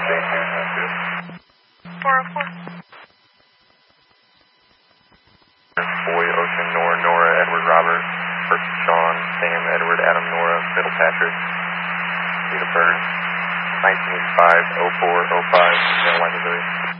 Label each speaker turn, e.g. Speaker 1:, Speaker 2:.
Speaker 1: 404.
Speaker 2: Boy, Ocean, Nora, Edward, Robert, first Sean, Sam, Edward, Adam, Nora, Middle Patrick, date of birth, 1985, 04, 05, San Juan, Missouri.